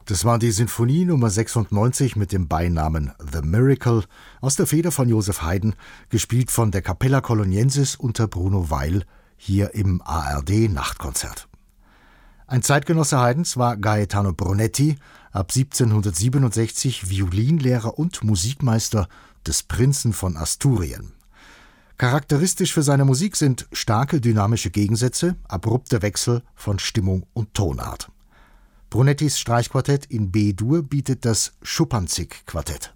Das war die Sinfonie Nummer 96 mit dem Beinamen The Miracle aus der Feder von Joseph Haydn, gespielt von der Capella Coloniensis unter Bruno Weil, hier im ARD-Nachtkonzert. Ein Zeitgenosse Haydns war Gaetano Brunetti, ab 1767 Violinlehrer und Musikmeister des Prinzen von Asturien. Charakteristisch für seine Musik sind starke dynamische Gegensätze, abrupte Wechsel von Stimmung und Tonart. Brunettis Streichquartett in B-Dur bietet das Schuppanzig-Quartett.